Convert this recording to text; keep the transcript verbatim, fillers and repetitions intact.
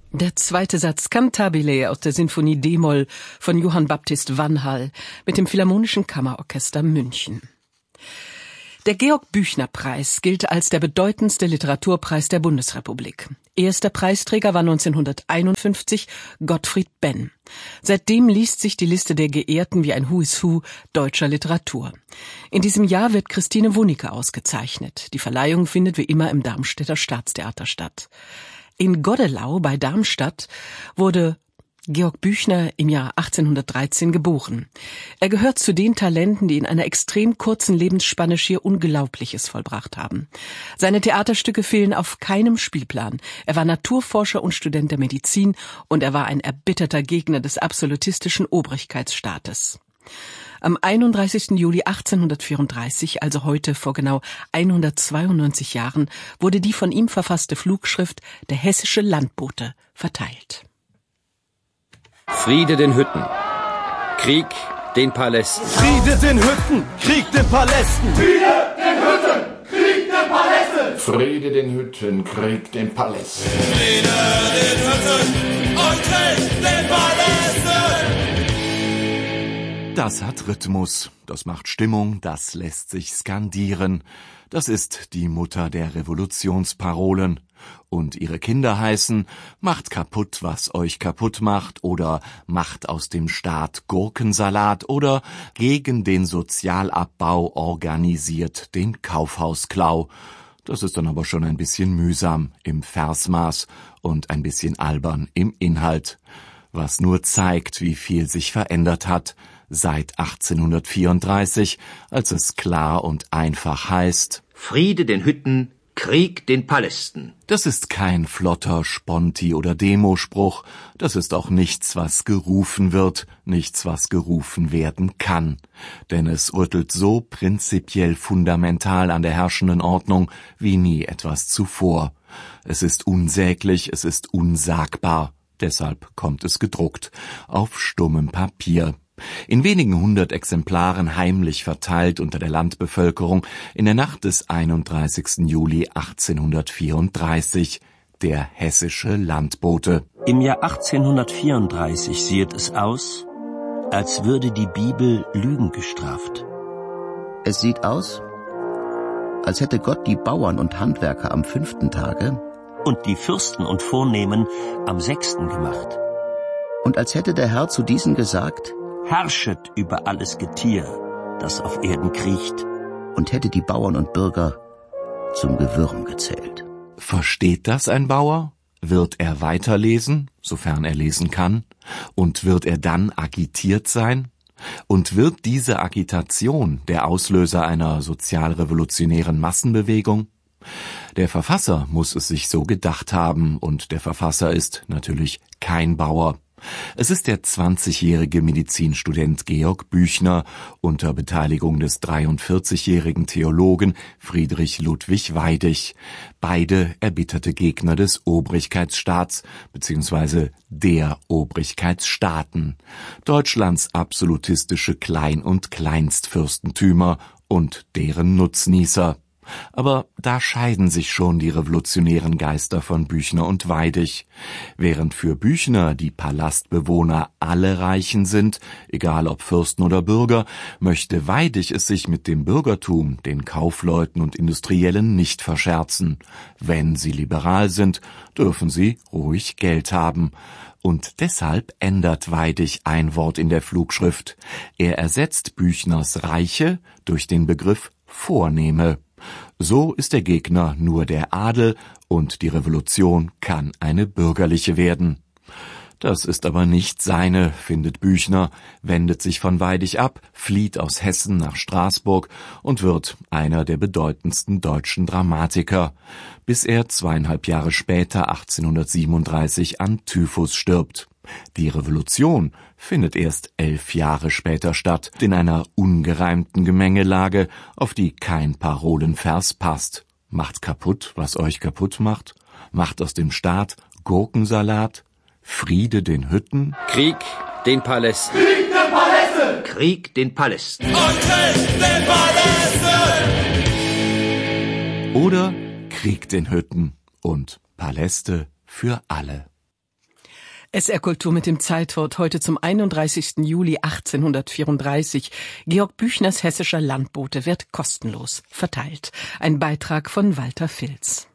Der zweite Satz Cantabile aus der Sinfonie D-Moll von Johann Baptist Vanhal mit dem Philharmonischen Kammerorchester München. Der Georg-Büchner-Preis gilt als der bedeutendste Literaturpreis der Bundesrepublik. Erster Preisträger war neunzehnhunderteinundfünfzig Gottfried Benn. Seitdem liest sich die Liste der Geehrten wie ein Who is Who deutscher Literatur. In diesem Jahr wird Christine Wunicke ausgezeichnet. Die Verleihung findet wie immer im Darmstädter Staatstheater statt. In Goddelau bei Darmstadt wurde Georg Büchner im Jahr achtzehnhundertdreizehn geboren. Er gehört zu den Talenten, die in einer extrem kurzen Lebensspanne schier Unglaubliches vollbracht haben. Seine Theaterstücke fehlen auf keinem Spielplan. Er war Naturforscher und Student der Medizin und er war ein erbitterter Gegner des absolutistischen Obrigkeitsstaates. Am einunddreißigsten Juli achtzehnhundertvierunddreißig, also heute vor genau hundertzweiundneunzig Jahren, wurde die von ihm verfasste Flugschrift Der hessische Landbote verteilt. Friede den Hütten, Krieg den Palästen. Friede den Hütten, Krieg den Palästen. Friede den Hütten, Krieg den Palästen. Friede den Hütten, Krieg den Palästen. Friede den Hütten und Krieg den Palästen. Das hat Rhythmus, das macht Stimmung, das lässt sich skandieren. Das ist die Mutter der Revolutionsparolen. Und ihre Kinder heißen, macht kaputt, was euch kaputt macht, oder macht aus dem Staat Gurkensalat, oder gegen den Sozialabbau organisiert den Kaufhausklau. Das ist dann aber schon ein bisschen mühsam im Versmaß und ein bisschen albern im Inhalt. Was nur zeigt, wie viel sich verändert hat seit achtzehnhundertvierunddreißig, als es klar und einfach heißt: Friede den Hütten, Krieg den Palästen. Das ist kein flotter Sponti- oder Demospruch, das ist auch nichts, was gerufen wird, nichts, was gerufen werden kann. Denn es rüttelt so prinzipiell fundamental an der herrschenden Ordnung wie nie etwas zuvor. Es ist unsäglich, es ist unsagbar. Deshalb kommt es gedruckt, auf stummem Papier. In wenigen hundert Exemplaren heimlich verteilt unter der Landbevölkerung in der Nacht des einunddreißigsten Juli achtzehnhundertvierunddreißig, der hessische Landbote. Im Jahr achtzehnhundertvierunddreißig sieht es aus, als würde die Bibel Lügen gestraft. Es sieht aus, als hätte Gott die Bauern und Handwerker am fünften Tage und die Fürsten und Vornehmen am sechsten gemacht. Und als hätte der Herr zu diesen gesagt: Herrschet über alles Getier, das auf Erden kriecht. Und hätte die Bauern und Bürger zum Gewürm gezählt. Versteht das ein Bauer? Wird er weiterlesen, sofern er lesen kann? Und wird er dann agitiert sein? Und wird diese Agitation der Auslöser einer sozialrevolutionären Massenbewegung? Der Verfasser muss es sich so gedacht haben, und der Verfasser ist natürlich kein Bauer. Es ist der zwanzigjährige Medizinstudent Georg Büchner unter Beteiligung des dreiundvierzigjährigen Theologen Friedrich Ludwig Weidig. Beide erbitterte Gegner des Obrigkeitsstaats bzw. der Obrigkeitsstaaten, Deutschlands absolutistische Klein- und Kleinstfürstentümer und deren Nutznießer. Aber da scheiden sich schon die revolutionären Geister von Büchner und Weidig. Während für Büchner die Palastbewohner alle Reichen sind, egal ob Fürsten oder Bürger, möchte Weidig es sich mit dem Bürgertum, den Kaufleuten und Industriellen nicht verscherzen. Wenn sie liberal sind, dürfen sie ruhig Geld haben. Und deshalb ändert Weidig ein Wort in der Flugschrift. Er ersetzt Büchners Reiche durch den Begriff Vornehme. So ist der Gegner nur der Adel und die Revolution kann eine bürgerliche werden. Das ist aber nicht seine, findet Büchner, wendet sich von Weidig ab, flieht aus Hessen nach Straßburg und wird einer der bedeutendsten deutschen Dramatiker, bis er zweieinhalb Jahre später, achtzehnhundertsiebenunddreißig, an Typhus stirbt. Die Revolution findet erst elf Jahre später statt, in einer ungereimten Gemengelage, auf die kein Parolenvers passt. Macht kaputt, was euch kaputt macht? Macht aus dem Staat Gurkensalat? Friede den Hütten? Krieg den Palästen. Krieg den Palästen. Krieg den Palästen. Und Krieg den Palästen. Oder Krieg den Hütten und Paläste für alle. S R Kultur mit dem Zeitwort heute zum einunddreißigsten Juli achtzehnhundertvierunddreißig. Georg Büchners Hessischer Landbote wird kostenlos verteilt. Ein Beitrag von Walter Filz.